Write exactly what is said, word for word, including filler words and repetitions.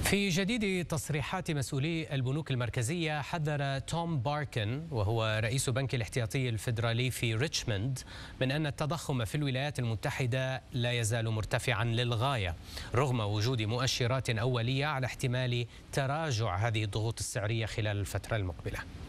في جديد تصريحات مسؤولي البنوك المركزية، حذر توم باركن وهو رئيس بنك الاحتياطي الفيدرالي في ريتشموند من أن التضخم في الولايات المتحدة لا يزال مرتفعا للغاية رغم وجود مؤشرات أولية على احتمال تراجع هذه الضغوط السعرية خلال الفترة المقبلة.